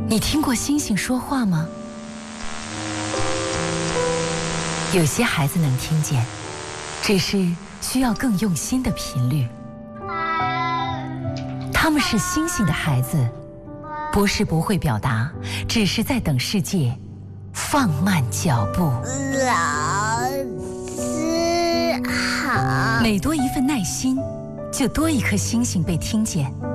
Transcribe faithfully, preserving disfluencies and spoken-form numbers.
你听过星星说话吗？有些孩子能听见，只是需要更用心的频率。他们是星星的孩子，不是不会表达，只是在等世界放慢脚步。 老师好。 每多一份耐心，就多一颗星星被听见。